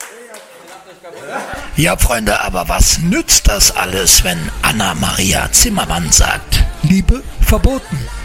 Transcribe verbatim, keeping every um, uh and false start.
Ja, Freunde, aber was nützt das alles, wenn Anna-Maria Zimmermann sagt, Liebe verboten?